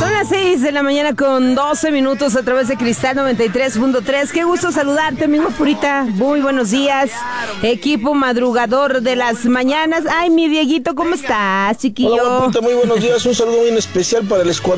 Son las 6 de la mañana con 12 minutos a través de Cristal 93.3. Qué gusto saludarte, amigo Purita. Muy buenos días, equipo madrugador de las mañanas. Ay, mi Dieguito, ¿cómo estás, chiquillo? Hola, Purita, muy buenos días. Un saludo muy especial para el escuadrón